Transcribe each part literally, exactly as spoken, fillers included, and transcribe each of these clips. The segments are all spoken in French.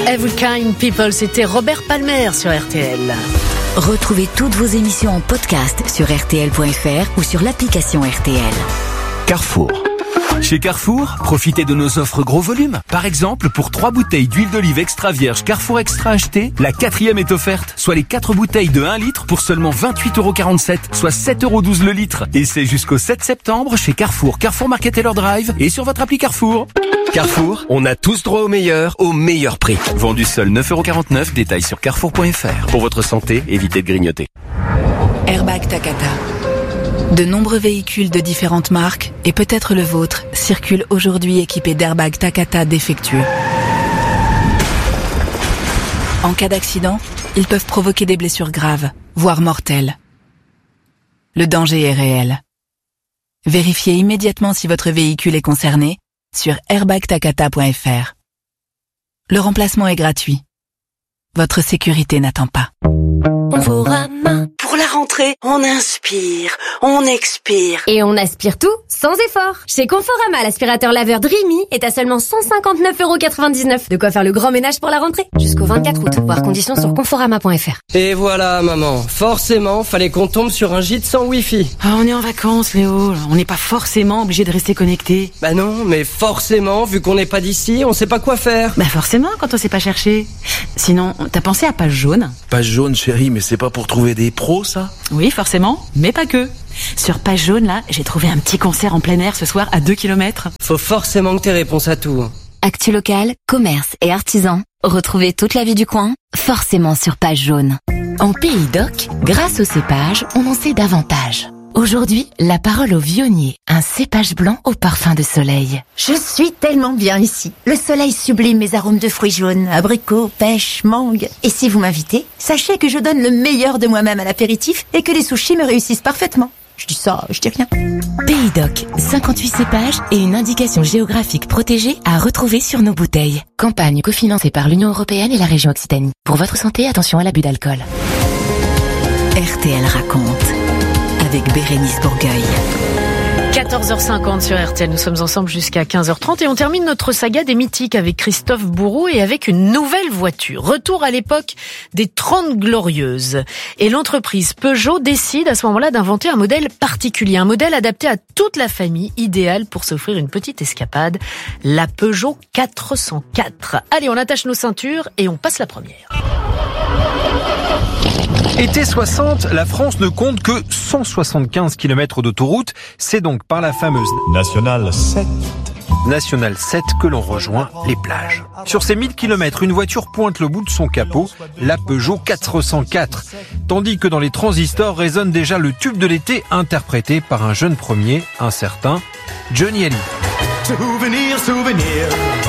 Every Kind People, c'était Robert Palmer sur R T L. Retrouvez toutes vos émissions en podcast sur R T L point F R ou sur l'application R T L. Carrefour. Chez Carrefour, profitez de nos offres gros volume. Par exemple, pour trois bouteilles d'huile d'olive extra vierge Carrefour Extra achetées, la quatrième est offerte, soit les quatre bouteilles de un litre pour seulement vingt-huit euros quarante-sept, soit sept euros douze le litre. Et c'est jusqu'au sept septembre chez Carrefour, Carrefour Market Taylor Drive et sur votre appli Carrefour. Carrefour, on a tous droit au meilleur, au meilleur prix. Vendu seul neuf euros quarante-neuf, détail sur carrefour point F R. Pour votre santé, évitez de grignoter. Airbag Takata. De nombreux véhicules de différentes marques, et peut-être le vôtre, circulent aujourd'hui équipés d'airbags Takata défectueux. En cas d'accident, ils peuvent provoquer des blessures graves, voire mortelles. Le danger est réel. Vérifiez immédiatement si votre véhicule est concerné sur airbag takata point F R. Le remplacement est gratuit. Votre sécurité n'attend pas. Conforama. Pour la rentrée, on inspire, on expire. Et on aspire tout, sans effort. Chez Conforama, l'aspirateur laveur Dreamy est à seulement cent cinquante-neuf euros quatre-vingt-dix-neuf. De quoi faire le grand ménage pour la rentrée. Jusqu'au vingt-quatre août. Voir conditions sur conforama point F R. Et voilà, maman. Forcément, fallait qu'on tombe sur un gîte sans wifi. Ah, on est en vacances, Léo. On n'est pas forcément obligé de rester connecté. Bah non, mais forcément, vu qu'on n'est pas d'ici, on sait pas quoi faire. Bah forcément, quand on sait pas chercher. Sinon, t'as pensé à Page Jaune? Page Jaune, chérie, mais c'est pas pour trouver des pros, ça? Oui, forcément, mais pas que. Sur Page Jaune, là, j'ai trouvé un petit concert en plein air ce soir à deux kilomètres. Faut forcément que t'aies réponse à tout. Actu local, commerce et artisans. Retrouvez toute la vie du coin, forcément sur Page Jaune. En Pays d'Oc, grâce au cépage, on en sait davantage. Aujourd'hui, la parole au vionnier, un cépage blanc au parfum de soleil. Je suis tellement bien ici. Le soleil sublime mes arômes de fruits jaunes, abricots, pêche, mangue. Et si vous m'invitez, sachez que je donne le meilleur de moi-même à l'apéritif et que les sushis me réussissent parfaitement. Je dis ça, je dis rien. Pays d'Oc, cinquante-huit cépages et une indication géographique protégée à retrouver sur nos bouteilles. Campagne cofinancée par l'Union européenne et la région Occitanie. Pour votre santé, attention à l'abus d'alcool. R T L raconte. Avec Bérénice Bourgueil. quatorze heures cinquante sur R T L, nous sommes ensemble jusqu'à quinze heures trente et on termine notre saga des mythiques avec Christophe Bourreau et avec une nouvelle voiture. Retour à l'époque des Trente Glorieuses. Et l'entreprise Peugeot décide à ce moment-là d'inventer un modèle particulier, un modèle adapté à toute la famille, idéal pour s'offrir une petite escapade, la Peugeot quatre cent quatre. Allez, on attache nos ceintures et on passe la première. Été soixante, la France ne compte que cent soixante-quinze kilomètres d'autoroute. C'est donc par la fameuse Nationale sept. Nationale sept que l'on rejoint les plages. Sur ces mille kilomètres, une voiture pointe le bout de son capot, la Peugeot quatre cent quatre. Tandis que dans les transistors résonne déjà le tube de l'été interprété par un jeune premier, un certain Johnny Hallyday. Souvenir, souvenir.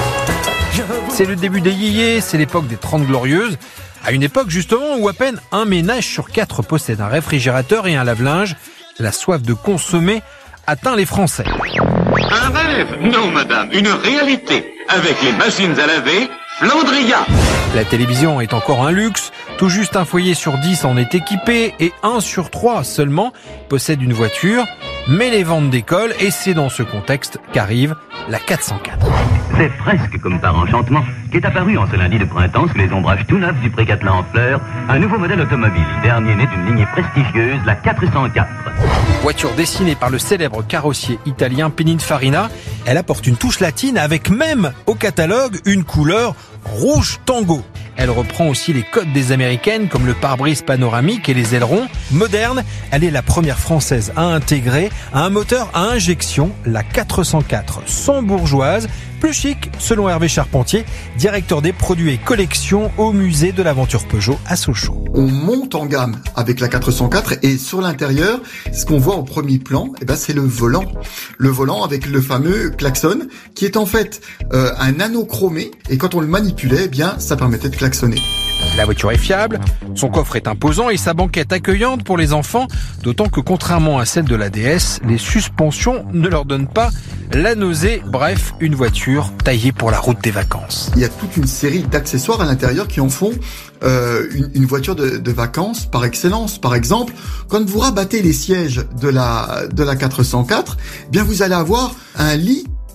C'est le début des yéyés, c'est l'époque des Trente Glorieuses. À une époque justement où à peine un ménage sur quatre possède un réfrigérateur et un lave-linge, la soif de consommer atteint les Français. Un rêve? Non madame, une réalité. Avec les machines à laver, Flandria. La télévision est encore un luxe, tout juste un foyer sur dix en est équipé et un sur trois seulement possède une voiture. Mais les ventes décollent et c'est dans ce contexte qu'arrive la quatre cent quatre. C'est presque comme par enchantement qu'est apparu en ce lundi de printemps sous les ombrages tout neufs du Pré-Catelan en fleurs, un nouveau modèle automobile, dernier né d'une lignée prestigieuse, la quatre cent quatre. Voiture dessinée par le célèbre carrossier italien Pininfarina, elle apporte une touche latine avec même au catalogue une couleur rouge tango. Elle reprend aussi les codes des américaines comme le pare-brise panoramique et les ailerons. Moderne, elle est la première française à intégrer un moteur à injection, la quatre cent quatre sans bourgeoise, plus chic selon Hervé Charpentier, directeur des produits et collections au musée de l'aventure Peugeot à Sochaux. On monte en gamme avec la quatre cent quatre et sur l'intérieur, ce qu'on voit au premier plan, eh ben, c'est le volant. Le volant avec le fameux klaxon qui est en fait euh, un anneau chromé et quand on le manipulait, eh bien, ça permettait de klaxonner. La voiture est fiable, son coffre est imposant et sa banquette accueillante pour les enfants, d'autant que contrairement à celle de la D S, les suspensions ne leur donnent pas la nausée, bref, une voiture taillée pour la route des vacances. Il y a toute une série d'accessoires à l'intérieur qui en font euh, une, une voiture de, de vacances par excellence. Par exemple, quand vous rabattez les sièges de la, de la quatre cent quatre, eh bien vous allez avoir un lit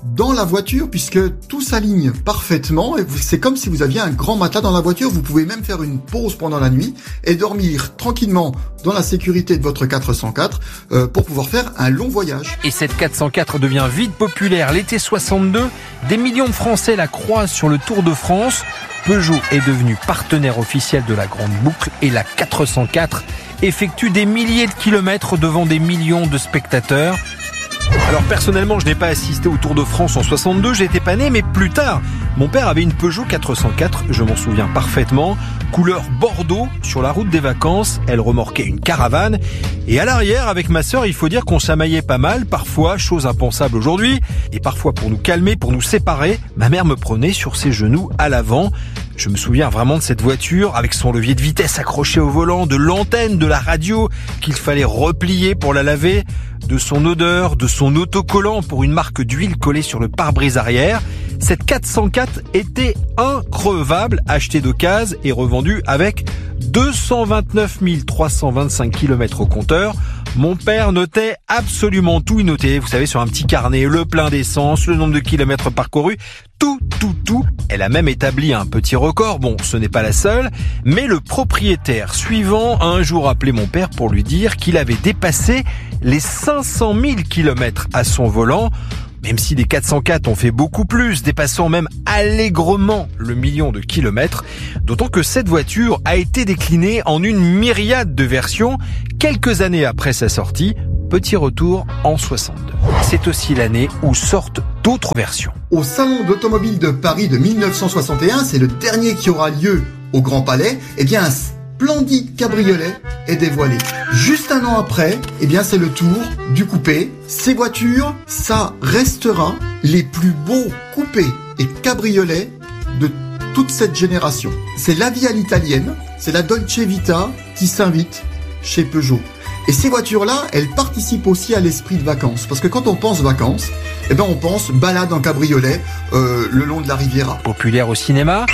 dans la voiture puisque tout s'aligne parfaitement. Et c'est comme si vous aviez un grand matelas dans la voiture. Vous pouvez même faire une pause pendant la nuit et dormir tranquillement dans la sécurité de votre quatre cent quatre euh, pour pouvoir faire un long voyage. Et cette quatre cent quatre devient vite populaire. L'été soixante-deux, des millions de Français la croisent sur le Tour de France. Peugeot est devenu partenaire officiel de la Grande Boucle et la quatre cent quatre effectue des milliers de kilomètres devant des millions de spectateurs. Alors personnellement, je n'ai pas assisté au Tour de France en soixante-deux, j'étais pas né, mais plus tard, mon père avait une Peugeot quatre cent quatre, je m'en souviens parfaitement, couleur bordeaux, sur la route des vacances, elle remorquait une caravane, et à l'arrière, avec ma sœur, il faut dire qu'on s'amaillait pas mal, parfois, chose impensable aujourd'hui, et parfois pour nous calmer, pour nous séparer, ma mère me prenait sur ses genoux à l'avant. Je me souviens vraiment de cette voiture, avec son levier de vitesse accroché au volant, de l'antenne de la radio qu'il fallait replier pour la laver, de son odeur, de son autocollant pour une marque d'huile collée sur le pare-brise arrière. Cette quatre cent quatre était increvable, achetée d'occasion et revendue avec deux cent vingt-neuf mille trois cent vingt-cinq kilomètres au compteur. Mon père notait absolument tout. Il notait, vous savez, sur un petit carnet, le plein d'essence, le nombre de kilomètres parcourus, tout, tout, tout. Elle a même établi un petit record. Bon, ce n'est pas la seule, mais le propriétaire suivant a un jour appelé mon père pour lui dire qu'il avait dépassé les cinq cent mille kilomètres à son volant. Même si les quatre cent quatre ont fait beaucoup plus, dépassant même allègrement le million de kilomètres, d'autant que cette voiture a été déclinée en une myriade de versions quelques années après sa sortie. Petit retour en soixante-deux. C'est aussi l'année où sortent d'autres versions. Au Salon d'automobile de Paris de mille neuf cent soixante et un, c'est le dernier qui aura lieu au Grand Palais, eh bien un splendide cabriolet est dévoilé. Juste un an après, eh bien c'est le tour du coupé. Ces voitures, ça restera les plus beaux coupés et cabriolets de toute cette génération. C'est la vie à l'italienne, c'est la Dolce Vita qui s'invite chez Peugeot. Et ces voitures-là, elles participent aussi à l'esprit de vacances. Parce que quand on pense vacances, eh ben on pense balade en cabriolet euh, le long de la Riviera. Populaire au cinéma.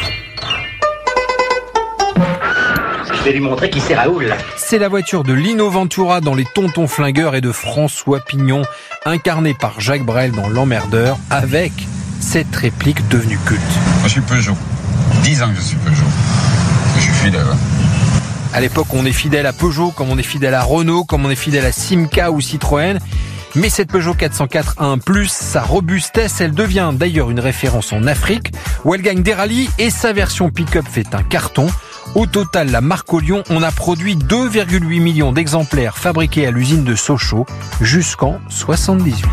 Je vais lui montrer qui c'est Raoul. C'est la voiture de Lino Ventura dans Les Tontons Flingueurs et de François Pignon, incarné par Jacques Brel dans L'Emmerdeur, avec cette réplique devenue culte. Moi je suis Peugeot. dix ans que je suis Peugeot. Je suis fidèle. À l'époque, on est fidèle à Peugeot, comme on est fidèle à Renault, comme on est fidèle à Simca ou Citroën. Mais cette Peugeot quatre cent quatre a un plus, sa robustesse. Elle devient d'ailleurs une référence en Afrique, où elle gagne des rallyes et sa version pick-up fait un carton. Au total, la marque au Lyon, on a produit deux virgule huit millions d'exemplaires fabriqués à l'usine de Sochaux jusqu'en soixante-dix-huit.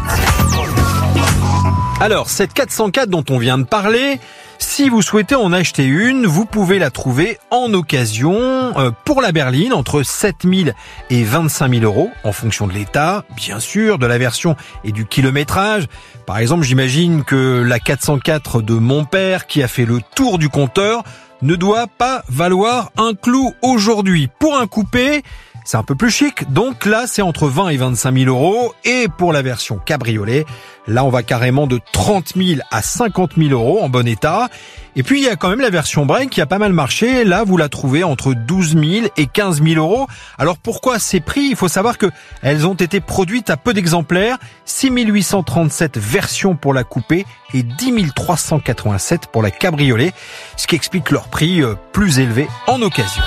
Alors, cette quatre cent quatre dont on vient de parler, si vous souhaitez en acheter une, vous pouvez la trouver en occasion euh, pour la berline entre sept mille et vingt-cinq mille euros en fonction de l'état, bien sûr, de la version et du kilométrage. Par exemple, j'imagine que la quatre cent quatre de mon père qui a fait le tour du compteur ne doit pas valoir un clou aujourd'hui. Pour un coupé, c'est un peu plus chic, donc là c'est entre vingt et vingt-cinq mille euros. Et pour la version cabriolet, là on va carrément de trente mille à cinquante mille euros en bon état. Et puis il y a quand même la version break qui a pas mal marché, là vous la trouvez entre douze mille et quinze mille euros. Alors pourquoi ces prix? Il faut savoir que elles ont été produites à peu d'exemplaires, six mille huit cent trente-sept versions pour la coupé et dix mille trois cent quatre-vingt-sept pour la cabriolet, ce qui explique leur prix plus élevé en occasion.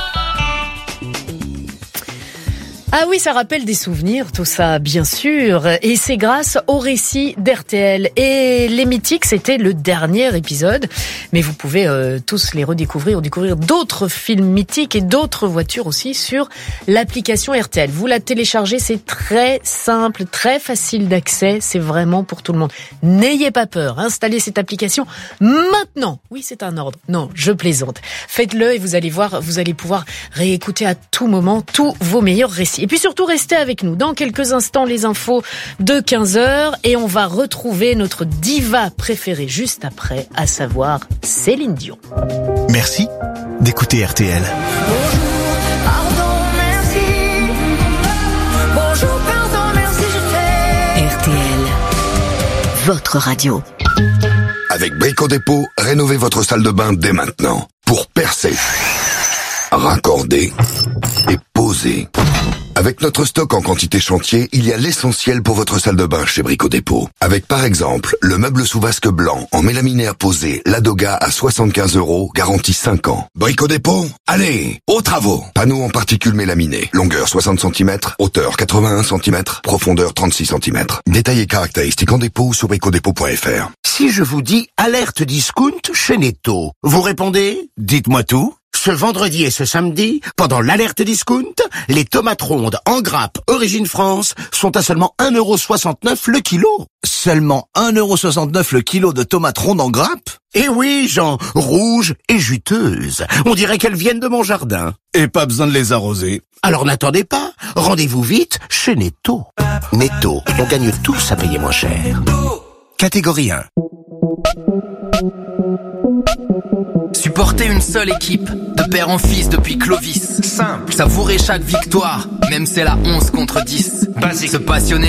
Ah oui, ça rappelle des souvenirs, tout ça, bien sûr. Et c'est grâce au récit d'R T L. Et les mythiques, c'était le dernier épisode. Mais vous pouvez euh, tous les redécouvrir, découvrir d'autres films mythiques et d'autres voitures aussi sur l'application R T L. Vous la téléchargez, c'est très simple, très facile d'accès. C'est vraiment pour tout le monde. N'ayez pas peur. Installez cette application maintenant. Oui, c'est un ordre. Non, je plaisante. Faites-le et vous allez voir, vous allez pouvoir réécouter à tout moment tous vos meilleurs récits. Et puis surtout, restez avec nous. Dans quelques instants, les infos de quinze heures. Et on va retrouver notre diva préférée juste après, à savoir Céline Dion. Merci d'écouter R T L. Bonjour, pardon, merci. Bonjour, pardon, merci, je t'aime. R T L, votre radio. Avec Brico Dépôt, rénovez votre salle de bain dès maintenant. Pour percer, raccorder et poser. Avec notre stock en quantité chantier, il y a l'essentiel pour votre salle de bain chez Brico Dépôt. Avec par exemple, le meuble sous vasque blanc en mélaminaire posé Ladoga à soixante-quinze euros, garantie cinq ans. Brico Dépôt, allez, aux travaux. Panneau en particules mélaminées, longueur soixante centimètres, hauteur quatre-vingt-un centimètres, profondeur trente-six centimètres. Détails et caractéristiques en dépôt sur bricodépôt point f r. Si je vous dis alerte discount chez Netto, vous répondez? Dites-moi tout. Ce vendredi et ce samedi, pendant l'alerte discount, les tomates rondes en grappe Origine France sont à seulement un euro soixante-neuf le kilo. Seulement un euro soixante-neuf le kilo de tomates rondes en grappe? Eh oui, Jean, rouges et juteuses. On dirait qu'elles viennent de mon jardin. Et pas besoin de les arroser. Alors n'attendez pas, rendez-vous vite chez Netto. Netto, on gagne tous à payer moins cher. Catégorie un. Supporter une seule équipe, de père en fils depuis Clovis. Simple. Savourer chaque victoire, même c'est la onze contre dix. Basique. Se passionner